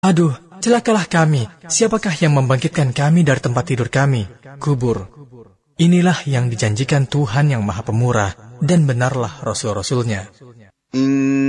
Aduh, celakalah kami. Siapakah yang membangkitkan kami dari tempat tidur kami? Kubur. Inilah yang dijanjikan Tuhan yang Maha Pemurah, dan benarlah Rasul-Rasulnya.